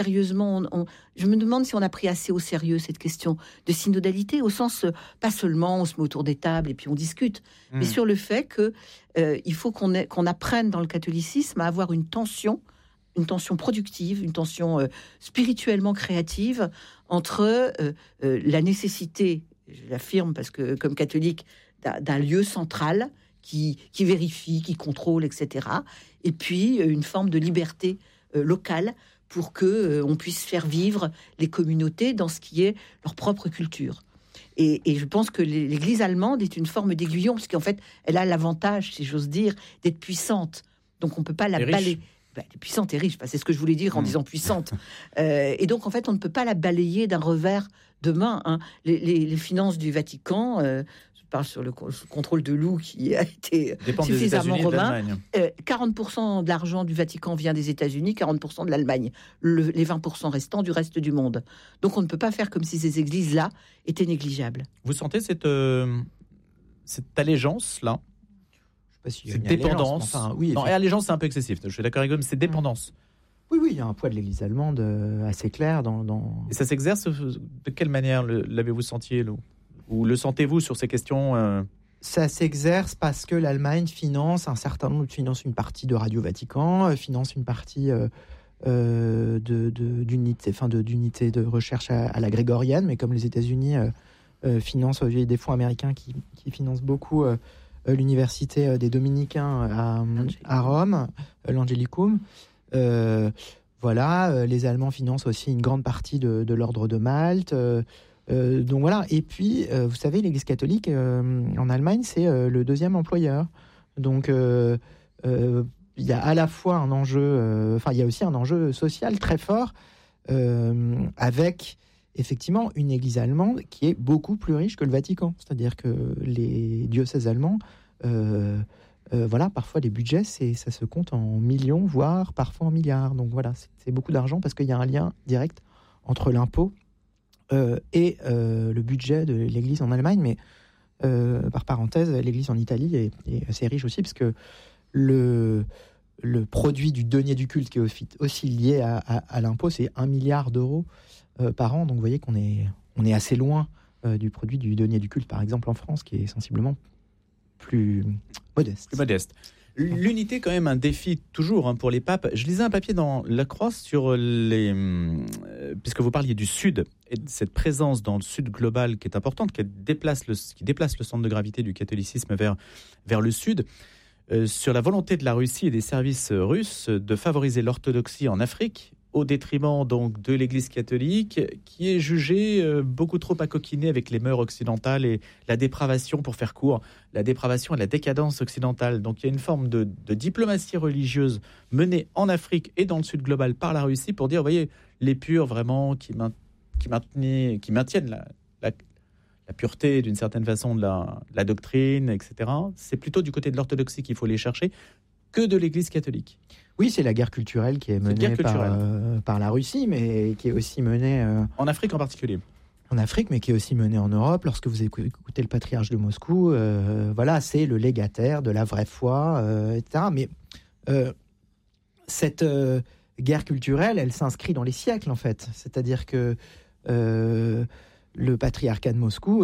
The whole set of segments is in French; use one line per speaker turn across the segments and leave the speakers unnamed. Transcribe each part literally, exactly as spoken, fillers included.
Sérieusement, on, on, je me demande si on a pris assez au sérieux cette question de synodalité, au sens, euh, pas seulement on se met autour des tables et puis on discute, mmh. mais sur le fait que euh, il faut qu'on, ait, qu'on apprenne dans le catholicisme à avoir une tension, une tension productive, une tension euh, spirituellement créative entre euh, euh, la nécessité, je l'affirme parce que comme catholique, d'un, d'un lieu central qui, qui vérifie, qui contrôle, et cetera, et puis une forme de liberté euh, locale pour que euh, on puisse faire vivre les communautés dans ce qui est leur propre culture. Et, et je pense que l'Église allemande est une forme d'aiguillon, parce qu'en fait, elle a l'avantage, si j'ose dire, d'être puissante. Donc on ne peut pas la balayer. Ben, elle est puissante et riche, enfin, c'est ce que je voulais dire en mmh. disant puissante. Euh, et donc, en fait, on ne peut pas la balayer d'un revers de main. Hein. Les, les, les finances du Vatican... Euh, je parle sur le contrôle de Lou qui a été
dépend
suffisamment romain. Euh, quarante pour cent de l'argent du Vatican vient des États-Unis, quarante pour cent de l'Allemagne, le, les vingt pour cent restants du reste du monde. Donc on ne peut pas faire comme si ces églises-là étaient négligeables.
Vous sentez cette, euh, cette allégeance-là,
je sais pas si
cette dépendance enfin, oui, Non, et allégeance, c'est un peu excessif, je suis d'accord avec vous, mais c'est dépendance.
Oui, oui, il y a un poids de l'Église allemande assez clair. Dans, dans...
Et ça s'exerce de quelle manière l'avez-vous senti, Lou ? Ou le sentez-vous sur ces questions euh...
Ça s'exerce parce que l'Allemagne finance un certain nombre, finance une partie de Radio Vatican, finance une partie euh, euh, de, de, d'unité, enfin de, d'unité de recherche à, à la grégorienne, mais comme les États-Unis euh, euh, financent, il y a des fonds américains qui, qui financent beaucoup euh, l'université des Dominicains à, à Rome, l'Angelicum. Euh, voilà, les Allemands financent aussi une grande partie de, de l'ordre de Malte. Euh, Euh, donc voilà, et puis euh, vous savez, l'Église catholique euh, en Allemagne, c'est euh, le deuxième employeur. Donc euh, euh, il y a à la fois un enjeu, enfin euh, il y a aussi un enjeu social très fort euh, avec effectivement une Église allemande qui est beaucoup plus riche que le Vatican. C'est-à-dire que les diocèses allemands, euh, euh, voilà, parfois les budgets, c'est, ça se compte en millions, voire parfois en milliards. Donc voilà, c'est, c'est beaucoup d'argent parce qu'il y a un lien direct entre l'impôt Euh, et euh, le budget de l'Église en Allemagne, mais euh, par parenthèse, l'Église en Italie est, est assez riche aussi, parce que le, le produit du denier du culte, qui est aussi lié à, à, à l'impôt, c'est un milliard d'euros euh, par an. Donc vous voyez qu'on est, on est assez loin euh, du produit du denier du culte, par exemple en France, qui est sensiblement plus modeste.
Plus modeste. L'unité, quand même, un défi toujours hein, pour les papes. Je lisais un papier dans La Croix sur les... Euh, puisque vous parliez du Sud, et de cette présence dans le Sud global qui est importante, qui déplace le, qui déplace le centre de gravité du catholicisme vers, vers le Sud, euh, sur la volonté de la Russie et des services russes de favoriser l'orthodoxie en Afrique, au détriment donc de l'Église catholique, qui est jugée euh, beaucoup trop acoquinée avec les mœurs occidentales et la dépravation, pour faire court, la dépravation et la décadence occidentale. Donc il y a une forme de, de diplomatie religieuse menée en Afrique et dans le Sud global par la Russie pour dire, vous voyez, les purs vraiment qui, main, qui, qui maintiennent la, la, la pureté d'une certaine façon de la, de la doctrine, et cetera. C'est plutôt du côté de l'orthodoxie qu'il faut les chercher que de l'Église catholique.
Oui, c'est la guerre culturelle qui est menée par, euh, par la Russie, mais qui est aussi menée... Euh,
en Afrique en particulier.
En Afrique, mais qui est aussi menée en Europe. Lorsque vous écoutez le patriarche de Moscou, euh, voilà, c'est le légataire de la vraie foi, euh, et cetera. Mais euh, cette euh, guerre culturelle, elle s'inscrit dans les siècles, en fait. C'est-à-dire que euh, le patriarcat de Moscou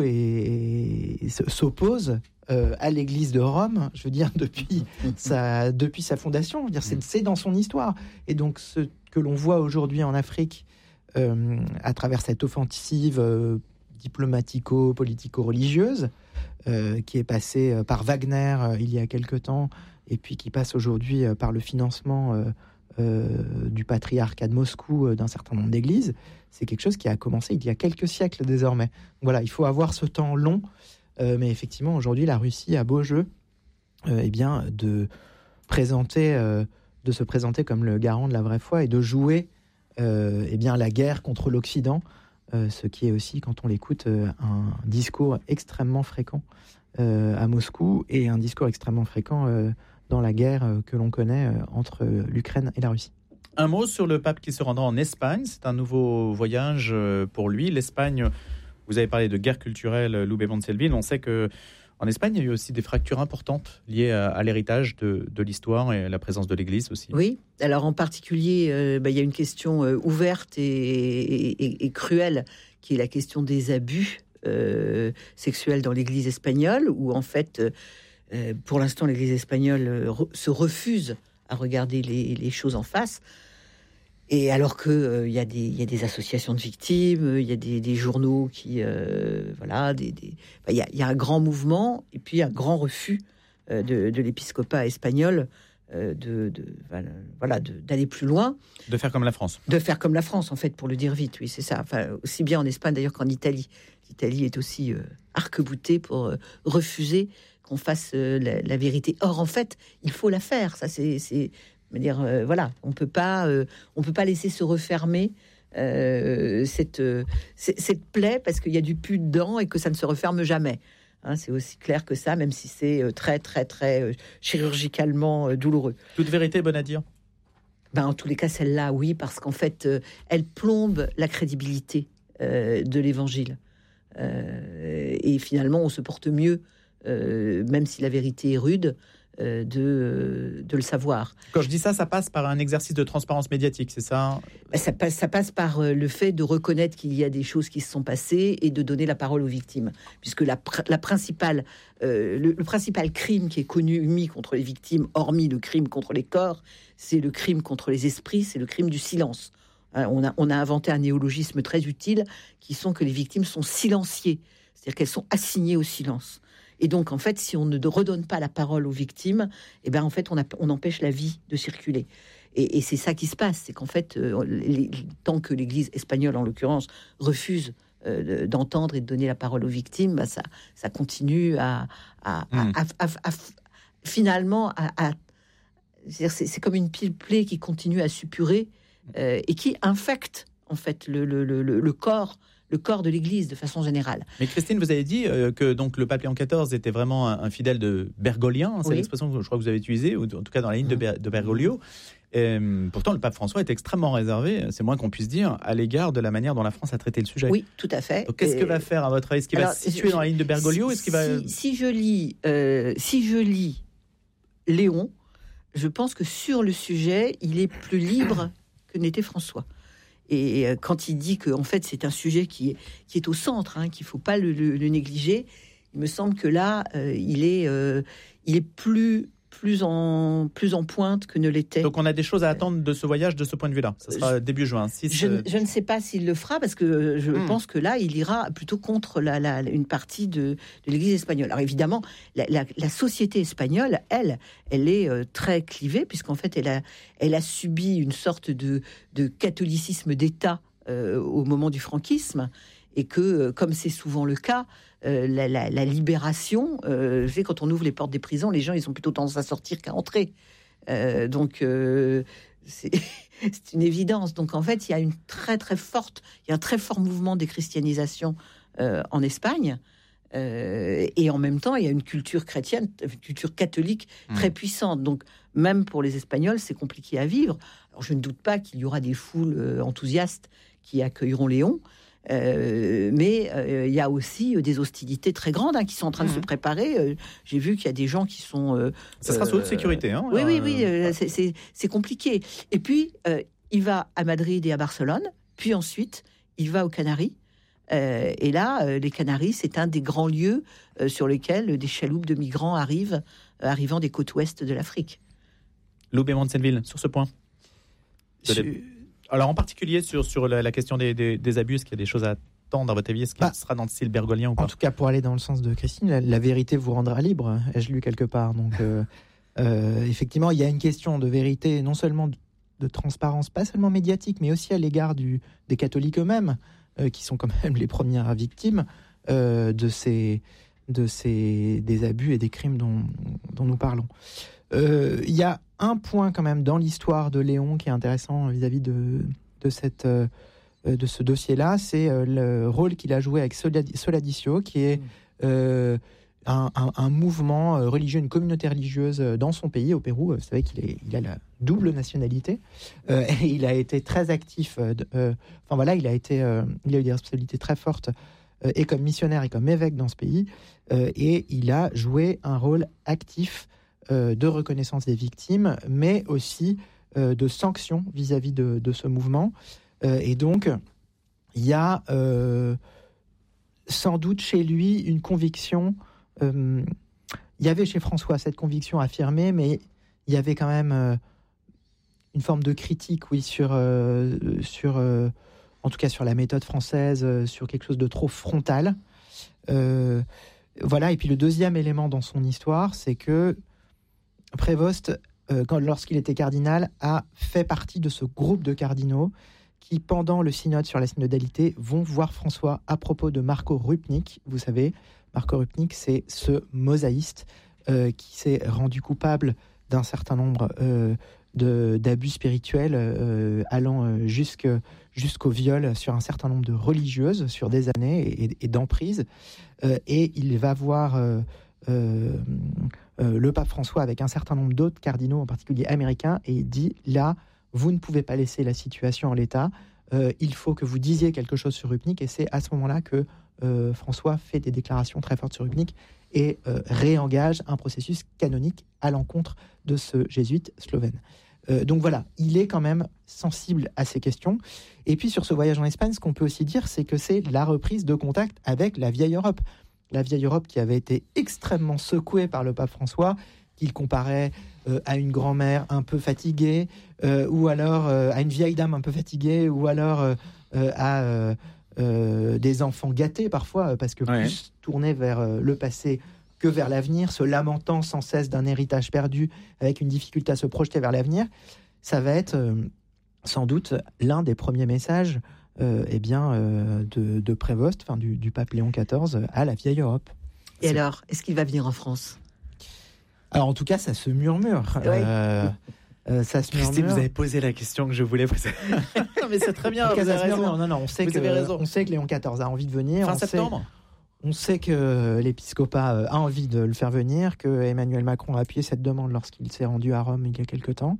est, est, s'oppose euh, à l'Église de Rome, je veux dire, depuis, sa, depuis sa fondation. Je veux dire, c'est, c'est dans son histoire. Et donc, ce que l'on voit aujourd'hui en Afrique, euh, à travers cette offensive euh, diplomatico-politico-religieuse, euh, qui est passée euh, par Wagner euh, il y a quelque temps, et puis qui passe aujourd'hui euh, par le financement euh, euh, du patriarcat de Moscou euh, d'un certain nombre d'églises, c'est quelque chose qui a commencé il y a quelques siècles désormais. Donc voilà, il faut avoir ce temps long, euh, mais effectivement, aujourd'hui, la Russie a beau jeu euh, eh bien, de, présenter, euh, de se présenter comme le garant de la vraie foi et de jouer euh, eh bien, la guerre contre l'Occident, euh, ce qui est aussi, quand on l'écoute, euh, un discours extrêmement fréquent euh, à Moscou et un discours extrêmement fréquent euh, dans la guerre euh, que l'on connaît euh, entre l'Ukraine et la Russie.
Un mot sur le pape qui se rendra en Espagne. C'est un nouveau voyage pour lui. L'Espagne, vous avez parlé de guerre culturelle, Lou Bémont-Selvin. On sait que En Espagne, il y a eu aussi des fractures importantes liées à, à l'héritage de, de l'histoire et à la présence de l'Église aussi.
Oui, alors en particulier, euh, bah, il y a une question euh, ouverte et, et, et, et cruelle, qui est la question des abus euh, sexuels dans l'Église espagnole, où en fait, euh, pour l'instant, l'Église espagnole euh, re- se refuse à regarder les, les choses en face. Et alors que euh, il y a des il y a des associations de victimes, il y a des, des journaux qui euh, voilà des il enfin, y a il y a un grand mouvement et puis un grand refus euh, de, de l'épiscopat espagnol euh, de, de voilà de, d'aller plus loin,
de faire comme la France,
de faire comme la France en fait, pour le dire vite. Oui, c'est ça. Enfin, aussi bien en Espagne d'ailleurs qu'en Italie. L'Italie est aussi euh, arc-boutée pour euh, refuser qu'on fasse euh, la, la vérité. Or en fait, il faut la faire. Ça c'est c'est dire euh, voilà, on peut pas euh, on peut pas laisser se refermer euh, cette euh, cette plaie parce qu'il y a du pus dedans et que ça ne se referme jamais. Hein, c'est aussi clair que ça, même si c'est euh, très très très euh, chirurgicalement euh, douloureux.
Toute vérité est bonne à dire.
Ben, en tous les cas, celle-là, oui, parce qu'en fait, euh, elle plombe la crédibilité euh, de l'Évangile. Euh, et finalement, on se porte mieux, euh, même si la vérité est rude, Euh, de, de le savoir.
Quand je dis ça, ça passe par un exercice de transparence médiatique, c'est ça ?
Ça passe, ça passe par le fait de reconnaître qu'il y a des choses qui se sont passées et de donner la parole aux victimes. Puisque la, la principale, euh, le, le principal crime qui est connu, mis contre les victimes, hormis le crime contre les corps, c'est le crime contre les esprits, c'est le crime du silence. Hein, on a, on a inventé un néologisme très utile qui sont que les victimes sont silenciées, c'est-à-dire qu'elles sont assignées au silence. Et donc, en fait, si on ne redonne pas la parole aux victimes, eh ben, en fait, on, a, on empêche la vie de circuler. Et, et c'est ça qui se passe, c'est qu'en fait, euh, les, tant que l'Église espagnole, en l'occurrence, refuse euh, d'entendre et de donner la parole aux victimes, bah, ça, ça continue à, à, mmh. à, à, à, à finalement, à, à c'est, c'est comme une plaie qui continue à suppurer euh, et qui infecte, en fait, le, le, le, le corps. le corps de l'Église de façon générale.
Mais Christine, vous avez dit euh, que donc le pape Léon quatorze était vraiment un, un fidèle de Bergoglien, c'est oui. l'expression que je crois que vous avez utilisée, ou en tout cas dans la ligne mmh. de, Ber- de Bergoglio. Et, pourtant, le pape François est extrêmement réservé, c'est moins qu'on puisse dire, à l'égard de la manière dont la France a traité le sujet.
Oui, tout à fait.
Donc, qu'est-ce Et... que va faire, à votre avis ? Est-ce qu'il Alors, va se situer je, dans la ligne de Bergoglio ?
Si,
Est-ce qu'il va...
si, si, je lis, euh, si je lis Léon, je pense que sur le sujet, il est plus libre que n'était François. Et quand il dit que en fait c'est un sujet qui est qui est au centre, hein, qu'il faut pas le, le, le négliger, il me semble que là euh, il est euh, il est plus plus en plus en pointe que ne l'était.
Donc on a des choses à attendre de ce voyage de ce point de vue-là. Ça sera je, début juin. six,
je, euh... je ne sais pas s'il le fera parce que je hmm. pense que là il ira plutôt contre la, la, une partie de, de l'Église espagnole. Alors évidemment la, la, la société espagnole, elle, elle est euh, très clivée puisqu'en fait elle a elle a subi une sorte de de catholicisme d'État euh, au moment du franquisme et que euh, comme c'est souvent le cas. Euh, la, la, la libération, euh, c'est quand on ouvre les portes des prisons, les gens ils ont plutôt tendance à sortir qu'à entrer. Euh, donc euh, c'est, c'est une évidence. Donc en fait, il y a une très très forte, il y a un très fort mouvement de déchristianisation euh, en Espagne. Euh, et en même temps, il y a une culture chrétienne, une culture catholique très mmh. puissante. Donc même pour les Espagnols, c'est compliqué à vivre. Alors je ne doute pas qu'il y aura des foules euh, enthousiastes qui accueilleront Léon. Euh, mais euh, il y a aussi euh, des hostilités très grandes hein, qui sont en train mmh. de se préparer. Euh, j'ai vu qu'il y a des gens qui sont... Euh,
ça sera sous haute sécurité. Hein,
oui, oui, oui, euh, c'est, c'est, c'est compliqué. Et puis, euh, il va à Madrid et à Barcelone, puis ensuite, il va aux Canaries. Euh, et là, euh, les Canaries, c'est un des grands lieux euh, sur lesquels des chaloupes de migrants arrivent, euh, arrivant des côtes ouest de l'Afrique.
Loubet Montsenville, sur ce point. Je... Alors en particulier sur, sur la, la question des, des, des abus, est-ce qu'il y a des choses à attendre à votre avis ? Est-ce qu'il bah, sera dans le style bergolien ou pas ?
En tout cas, pour aller dans le sens de Christine, la, la vérité vous rendra libre, ai-je lu quelque part. Donc euh, euh, effectivement, il y a une question de vérité, non seulement de, de transparence, pas seulement médiatique, mais aussi à l'égard du, des catholiques eux-mêmes, euh, qui sont quand même les premières victimes euh, de, ces, de ces, des abus et des crimes dont, dont nous parlons. Il euh, y a un point quand même dans l'histoire de Léon qui est intéressant vis-à-vis de, de, cette, euh, de ce dossier-là, c'est euh, le rôle qu'il a joué avec Soladicio, qui est euh, un, un, un mouvement religieux, une communauté religieuse dans son pays, au Pérou. Vous savez qu'il est, il a la double nationalité euh, et il a été très actif. Euh, euh, enfin voilà, il a, été, euh, il a eu des responsabilités très fortes euh, et comme missionnaire et comme évêque dans ce pays, euh, et il a joué un rôle actif euh, de reconnaissance des victimes, mais aussi euh, de sanctions vis-à-vis de, de ce mouvement. Euh, et donc, il y a euh, sans doute chez lui une conviction. Euh, il y avait chez François cette conviction affirmée, mais il y avait quand même euh, une forme de critique, oui, sur, euh, sur euh, en tout cas sur la méthode française, euh, sur quelque chose de trop frontal. Euh, voilà. Et puis le deuxième élément dans son histoire, c'est que Prévost, euh, quand, lorsqu'il était cardinal, a fait partie de ce groupe de cardinaux qui, pendant le synode sur la synodalité, vont voir François à propos de Marco Rupnik. Vous savez, Marco Rupnik, c'est ce mosaïste euh, qui s'est rendu coupable d'un certain nombre euh, de, d'abus spirituels euh, allant euh, jusque, jusqu'au viol sur un certain nombre de religieuses sur des années et, et d'emprise. Euh, et il va voir euh, euh, euh, le pape François avec un certain nombre d'autres cardinaux, en particulier américains, et il dit, là, vous ne pouvez pas laisser la situation en l'état, euh, il faut que vous disiez quelque chose sur Rupnik, et c'est à ce moment-là que euh, François fait des déclarations très fortes sur Rupnik et euh, réengage un processus canonique à l'encontre de ce jésuite slovène. Euh, donc voilà, il est quand même sensible à ces questions. Et puis sur ce voyage en Espagne, ce qu'on peut aussi dire, c'est que c'est la reprise de contact avec la vieille Europe. La vieille Europe qui avait été extrêmement secouée par le pape François, qu'il comparait euh, à une grand-mère un peu fatiguée, euh, ou alors euh, à une vieille dame un peu fatiguée, ou alors euh, euh, à euh, euh, des enfants gâtés parfois, parce que ouais. plus tournés vers euh, le passé que vers l'avenir, se lamentant sans cesse d'un héritage perdu, avec une difficulté à se projeter vers l'avenir. Ça va être euh, sans doute l'un des premiers messages euh, eh bien, euh, de, de Prévost, enfin, du, du pape Léon quatorze à la vieille Europe.
Et C'est... alors, est-ce qu'il va venir en France ?
Alors en tout cas, ça se murmure.
Oui.
Euh, euh, ça se
Christine,
murmure.
vous avez posé la question que je voulais poser. Non, mais c'est très bien.
En tout cas,
vous
ça
avez
se
raison.
murmure. Non, non, on sait
vous
que
avez raison.
on sait que Léon quatorze a envie de venir.
Fin
on
septembre.
Sait, on sait que l'épiscopat a envie de le faire venir, que Emmanuel Macron a appuyé cette demande lorsqu'il s'est rendu à Rome il y a quelque temps.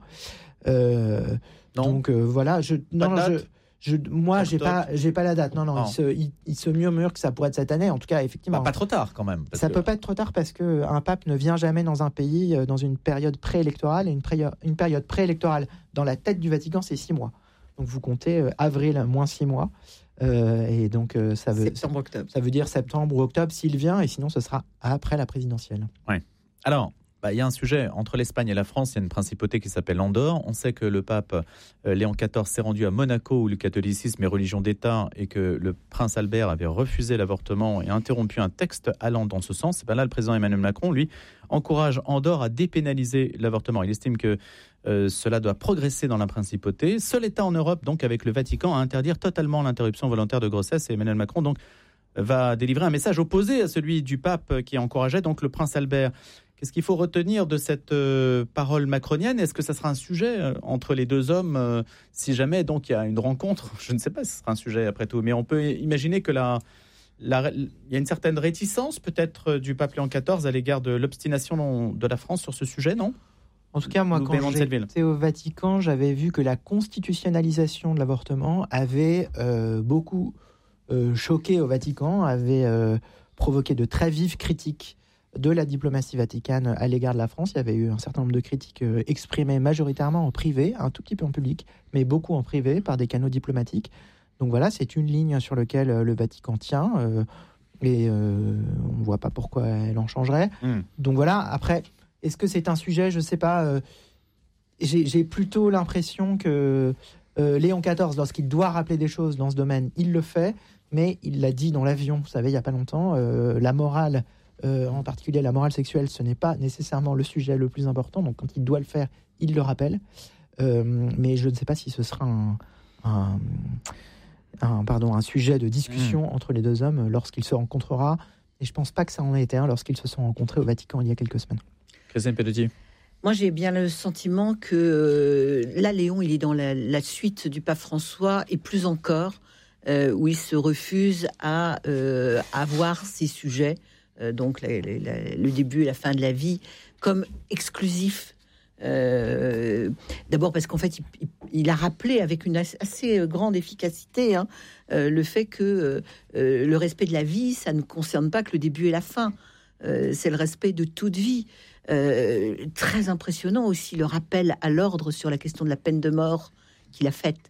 Euh, donc euh, voilà. Je, non, non, je, Je, moi, j'ai pas, j'ai pas la date. Non, non, non. Il, se, il, il se murmure que ça pourrait être cette année. En tout cas, effectivement.
Bah, pas trop tard, quand même.
Ça que... peut pas être trop tard parce que un pape ne vient jamais dans un pays dans une période préélectorale et une, pré- une période préélectorale dans la tête du Vatican, c'est six mois. Donc vous comptez euh, avril moins six mois. Euh, et donc euh, ça veut
septembre, octobre.
Ça veut dire septembre ou octobre s'il vient, et sinon ce sera après la présidentielle.
Ouais. Alors. Bah, il y a un sujet entre l'Espagne et la France. Il y a une principauté qui s'appelle Andorre. On sait que le pape euh, Léon quatorze s'est rendu à Monaco où le catholicisme est religion d'État et que le prince Albert avait refusé l'avortement et interrompu un texte allant dans ce sens. Et ben là, le président Emmanuel Macron, lui, encourage Andorre à dépénaliser l'avortement. Il estime que euh, cela doit progresser dans la principauté. Seul État en Europe, donc avec le Vatican, à interdire totalement l'interruption volontaire de grossesse. Et Emmanuel Macron, donc, va délivrer un message opposé à celui du pape qui encourageait donc le prince Albert. Qu'est-ce qu'il faut retenir de cette euh, parole macronienne ? Est-ce que ça sera un sujet euh, entre les deux hommes euh, si jamais donc il y a une rencontre ? Je ne sais pas si ce sera un sujet après tout, mais on peut imaginer que la, la, il y a une certaine réticence peut-être du pape Léon quatorze à l'égard de l'obstination de la France sur ce sujet, non ?
En tout cas, moi, quand j'étais au Vatican, j'avais vu que la constitutionnalisation de l'avortement avait euh, beaucoup euh, choqué au Vatican, avait euh, provoqué de très vives critiques de la diplomatie vaticane à l'égard de la France. Il y avait eu un certain nombre de critiques euh, exprimées majoritairement en privé, un tout petit peu en public, mais beaucoup en privé par des canaux diplomatiques. Donc voilà, c'est une ligne sur laquelle euh, le Vatican tient euh, et euh, on ne voit pas pourquoi elle en changerait. Mmh. Donc voilà, après, est-ce que c'est un sujet ? Je ne sais pas. Euh, j'ai, j'ai plutôt l'impression que euh, Léon quatorze, lorsqu'il doit rappeler des choses dans ce domaine, il le fait, mais il l'a dit dans l'avion, vous savez, il n'y a pas longtemps, euh, la morale Euh, en particulier la morale sexuelle, ce n'est pas nécessairement le sujet le plus important, donc quand il doit le faire, il le rappelle. Euh, mais je ne sais pas si ce sera un, un, un, pardon, un sujet de discussion mmh. entre les deux hommes lorsqu'il se rencontrera, et je ne pense pas que ça en ait été un lorsqu'ils se sont rencontrés au Vatican il y a quelques semaines.
Christine Pelletier.
Moi, j'ai bien le sentiment que euh, là, Léon, il est dans la, la suite du pape François, et plus encore, euh, où il se refuse à, euh, à voir ces sujets, Euh, donc la, la, la, le début et la fin de la vie, comme exclusif Euh, d'abord parce qu'en fait, il, il, il a rappelé avec une assez, assez grande efficacité hein, euh, le fait que euh, le respect de la vie, ça ne concerne pas que le début et la fin. Euh, c'est le respect de toute vie. Euh, très impressionnant aussi le rappel à l'ordre sur la question de la peine de mort qu'il a faite.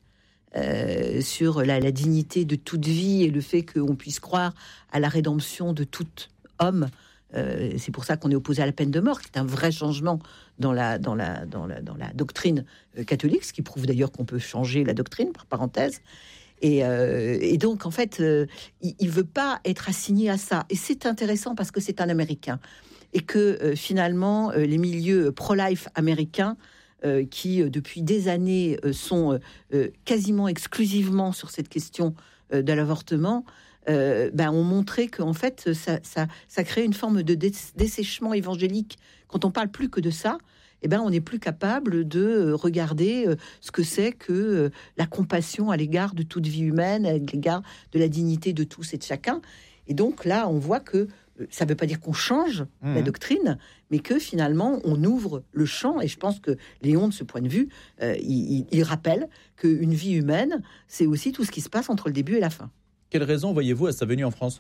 Euh, sur la, la dignité de toute vie et le fait qu'on puisse croire à la rédemption de tout homme. Euh, c'est pour ça qu'on est opposé à la peine de mort. C'est un vrai changement dans la, dans la, dans la, dans la doctrine catholique, ce qui prouve d'ailleurs qu'on peut changer la doctrine, par parenthèse. Et, euh, et donc, en fait, euh, il ne veut pas être assigné à ça. Et c'est intéressant parce que c'est un Américain. Et que euh, finalement, euh, les milieux pro-life américains Euh, qui, euh, depuis des années, euh, sont euh, quasiment exclusivement sur cette question euh, de l'avortement, euh, ben, ont montré qu'en fait, ça, ça, ça crée une forme de dé- dessèchement évangélique. Quand on parle plus que de ça, eh ben, on n'est plus capable de euh, regarder euh, ce que c'est que euh, la compassion à l'égard de toute vie humaine, à l'égard de la dignité de tous et de chacun. Et donc là, on voit que ça ne veut pas dire qu'on change mmh. la doctrine, mais que finalement, on ouvre le champ. Et je pense que Léon, de ce point de vue, euh, il, il rappelle qu'une vie humaine, c'est aussi tout ce qui se passe entre le début et la fin.
Quelle raison voyez-vous à sa venue en France,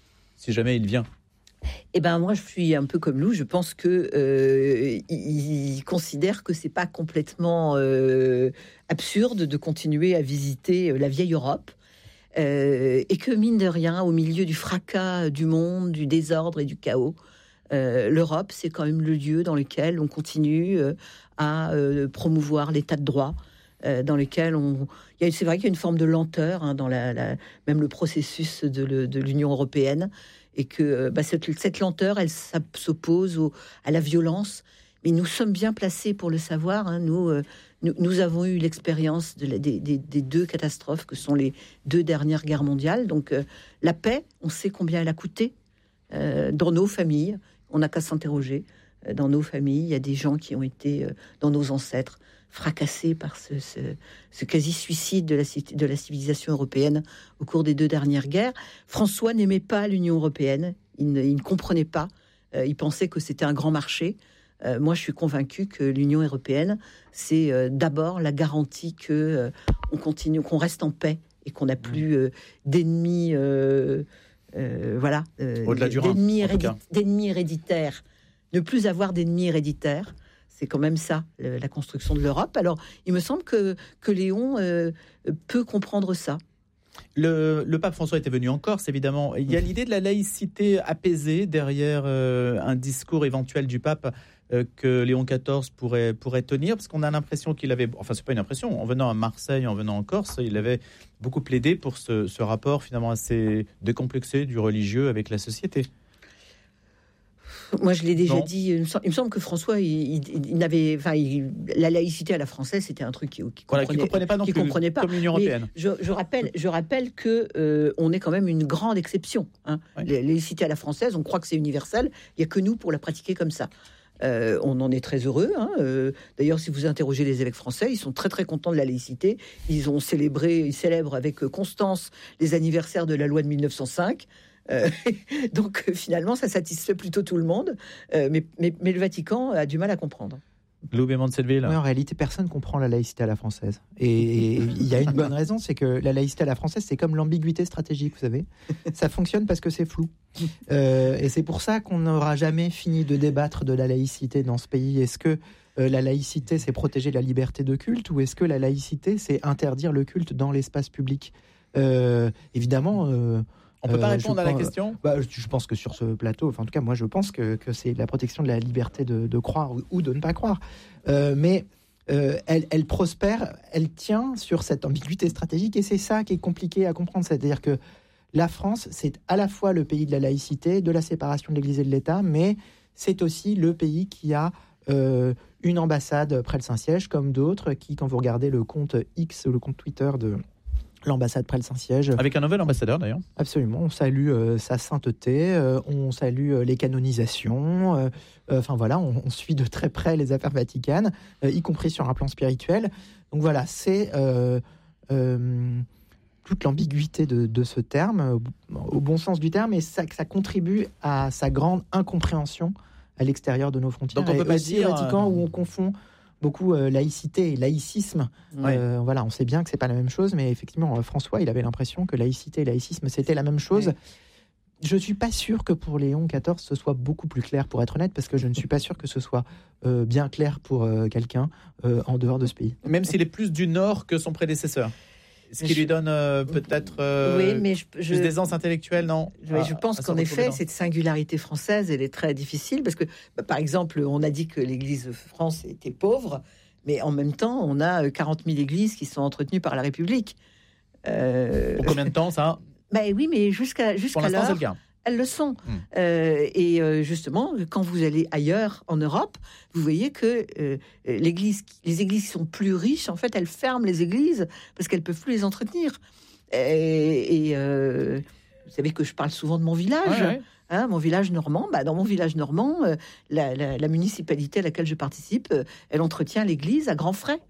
si jamais il vient ?
Eh ben moi, je suis un peu comme Lou. Je pense que euh, il, il considère que c'est pas complètement euh, absurde de continuer à visiter la vieille Europe. Euh, et que mine de rien, au milieu du fracas du monde, du désordre et du chaos, euh, l'Europe, c'est quand même le lieu dans lequel on continue euh, à euh, promouvoir l'état de droit, euh, dans lequel on... Il y a, c'est vrai qu'il y a une forme de lenteur hein, dans la, la, même le processus de, le, de l'Union européenne, et que bah, cette, cette lenteur, elle s'oppose au, à la violence. Mais nous sommes bien placés pour le savoir, hein, nous... Euh, Nous, nous avons eu l'expérience de la, des, des, des deux catastrophes que sont les deux dernières guerres mondiales. Donc, euh, la paix, on sait combien elle a coûté euh, dans nos familles. On n'a qu'à s'interroger. Euh, dans nos familles, il y a des gens qui ont été, euh, dans nos ancêtres, fracassés par ce, ce, ce quasi-suicide de la, de la civilisation européenne au cours des deux dernières guerres. François n'aimait pas l'Union européenne. Il ne, il ne comprenait pas. Euh, il pensait que c'était un grand marché. Euh, moi, je suis convaincue que l'Union européenne, c'est euh, d'abord la garantie que euh, on continue, qu'on reste en paix et qu'on n'a plus euh, d'ennemis, euh, euh, voilà, euh,
au-delà du
d'ennemis, hérédit- d'ennemis héréditaires. Ne plus avoir d'ennemis héréditaires, c'est quand même ça, le, la construction de l'Europe. Alors, il me semble que que Léon euh, peut comprendre ça.
Le, le pape François était venu en Corse, évidemment. Il y a l'idée de la laïcité apaisée derrière euh, un discours éventuel du pape euh, que Léon quatorze pourrait, pourrait tenir, parce qu'on a l'impression qu'il avait... Enfin, c'est pas une impression. En venant à Marseille, en venant en Corse, il avait beaucoup plaidé pour ce, ce rapport finalement assez décomplexé du religieux avec la société.
Moi, je l'ai déjà
non.
dit. Il me, semble, il me semble que François, il, il, il n'avait, enfin, il, la laïcité à la française, c'était un truc qui, qui
voilà,
comprenait,
comprenait pas non
qui
plus,
comprenait pas.
Comme l'Union européenne.
Je, je rappelle, je rappelle que euh, on est quand même une grande exception. Hein.
Oui.
La laïcité à la française, on croit que c'est universel. Il y a que nous pour la pratiquer comme ça. Euh, on en est très heureux. Hein. Euh, d'ailleurs, si vous interrogez les évêques français, ils sont très très contents de la laïcité. Ils ont célébré, ils célèbrent avec constance les anniversaires de la loi de mille neuf cent cinq. Euh, donc euh, finalement, ça satisfait plutôt tout le monde, euh, mais, mais, mais le Vatican a du mal à comprendre.
Lou Bémond de Selleville.
Oui, en réalité, personne ne comprend la laïcité à la française. Et il y a une bonne raison, c'est que la laïcité à la française, c'est comme l'ambiguïté stratégique, vous savez. Ça fonctionne parce que c'est flou. Euh, et c'est pour ça qu'on n'aura jamais fini de débattre de la laïcité dans ce pays. Est-ce que euh, la laïcité, c'est protéger la liberté de culte, ou est-ce que la laïcité, c'est interdire le culte dans l'espace public ? euh, Évidemment... Euh,
On ne peut pas
euh,
répondre à
pense,
la question
bah, Je pense que sur ce plateau, enfin, en tout cas, moi, je pense que, que c'est la protection de la liberté de, de croire ou, ou de ne pas croire. Euh, mais euh, elle, elle prospère, elle tient sur cette ambiguïté stratégique, et c'est ça qui est compliqué à comprendre. C'est-à-dire que la France, c'est à la fois le pays de la laïcité, de la séparation de l'Église et de l'État, mais c'est aussi le pays qui a euh, une ambassade près le Saint-Siège, comme d'autres, qui, quand vous regardez le compte X, le compte Twitter de... l'ambassade près le Saint-Siège.
Avec un nouvel ambassadeur, d'ailleurs.
Absolument. On salue euh, sa sainteté, euh, on salue euh, les canonisations. Euh, euh, enfin voilà, on, on suit de très près les affaires vaticanes, euh, y compris sur un plan spirituel. Donc voilà, c'est euh, euh, toute l'ambiguïté de, de ce terme, au, au bon sens du terme, et ça, ça contribue à sa grande incompréhension à l'extérieur de nos frontières.
Donc on peut
et
pas
aussi
dire,
au Vatican,
euh...
où on confond beaucoup euh, laïcité et laïcisme.
Ouais.
Euh, voilà, on sait bien que c'est pas la même chose, mais effectivement, François, il avait l'impression que laïcité et laïcisme, c'était la même chose. Ouais. Je ne suis pas sûr que pour Léon quatorze, ce soit beaucoup plus clair, pour être honnête, parce que je ne suis pas sûr que ce soit euh, bien clair pour euh, quelqu'un euh, en dehors de ce pays.
Même s'il est plus du Nord que son prédécesseur. Ce qui je... lui donne euh, peut-être euh,
oui, mais je, je...
plus d'aisance intellectuelle, non
Oui, à, je pense qu'en effet, dans... cette singularité française, elle est très difficile, parce que, bah, par exemple, on a dit que l'Église de France était pauvre, mais en même temps, on a quarante mille églises qui sont entretenues par la République.
Euh... Pour combien de temps, ça ?
Bah oui, mais jusqu'à jusqu'à
Pour l'instant,
l'heure,
c'est le cas.
Elles le sont.
Mmh.
Euh, et euh, justement, quand vous allez ailleurs en Europe, vous voyez que euh, l'église, les églises qui sont plus riches, en fait, elles ferment les églises parce qu'elles ne peuvent plus les entretenir. Et, et euh, vous savez que je parle souvent de mon village.
Ouais, ouais.
Hein, mon village normand, bah, dans mon village normand, euh, la, la, la municipalité à laquelle je participe, euh, elle entretient l'église à grands frais.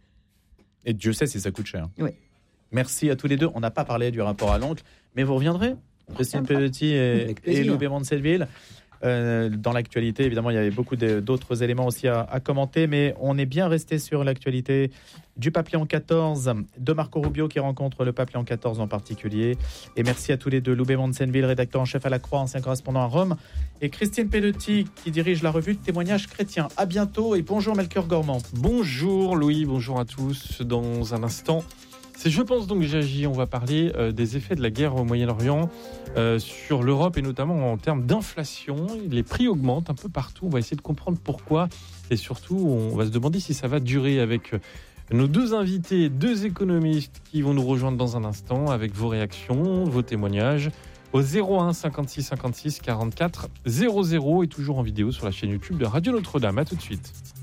Et Dieu sait si ça coûte cher.
Oui.
Merci à tous les deux. On n'a pas parlé du rapport à l'oncle, mais vous reviendrez, Christine Pelotti et, et Loubet Montselville. Euh, dans l'actualité, évidemment, il y avait beaucoup de, d'autres éléments aussi à, à commenter, mais on est bien resté sur l'actualité du pape Léon quatorze, de Marco Rubio qui rencontre le pape Léon quatorze en particulier. Et merci à tous les deux, Loubet Montselville, rédacteur en chef à La Croix, ancien correspondant à Rome, et Christine Pelotti qui dirige la revue de témoignages chrétiens. À bientôt et bonjour Melchior Gormand.
Bonjour Louis, bonjour à tous. Dans un instant, c'est Je pense donc j'agis. On va parler euh, des effets de la guerre au Moyen-Orient euh, sur l'Europe et notamment en termes d'inflation. Les prix augmentent un peu partout. On va essayer de comprendre pourquoi et surtout on va se demander si ça va durer avec nos deux invités, deux économistes qui vont nous rejoindre dans un instant avec vos réactions, vos témoignages au zéro un cinquante-six cinquante-six quarante-quatre zéro zéro et toujours en vidéo sur la chaîne YouTube de Radio Notre-Dame. À tout de suite.